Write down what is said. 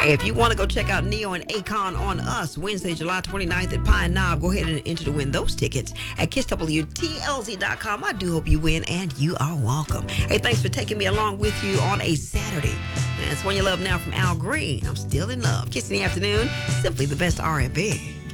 Hey, if you want to go check out Neo and Akon on Us Wednesday, July 29th at Pine Knob, go ahead and enter to win those tickets at KissWTLZ.com. I do hope you win, and you are welcome. Hey, thanks for taking me along with you on a Saturday. That's When You Love Now from Al Green. I'm still in love. Kiss in the afternoon, simply the best R&B.